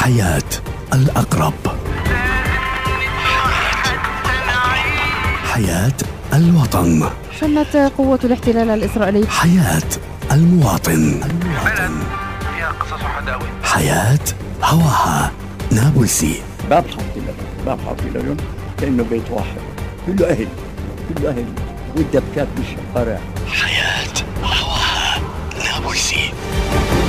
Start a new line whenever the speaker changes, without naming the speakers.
حياة الأقرب، حياة الوطن،
شنت قوة الاحتلال الإسرائيلي
حياة المواطن،
فيها قصص وحداوي،
حياة هواها نابلسي.
باب حاطين اليوم كأنه بيت واحد، كله أهل والدبكات بالشوارع.
حياة